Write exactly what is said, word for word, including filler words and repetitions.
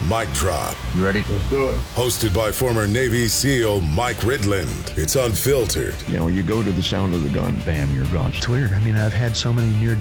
Mic Drop. You ready? Let's do it. Hosted by former Navy SEAL Mike Ridland. It's unfiltered. You know, you go to the sound of the gun, Bam, you're gone. It's weird. I mean, I've had so many near